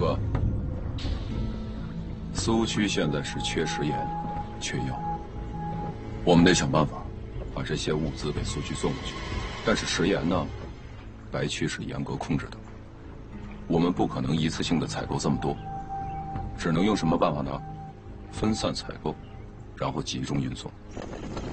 哥，苏区现在是缺食盐、缺药，我们得想办法把这些物资给苏区送过去。但是食盐呢，白区是严格控制的，我们不可能一次性的采购这么多，只能用什么办法呢？分散采购，然后集中运送。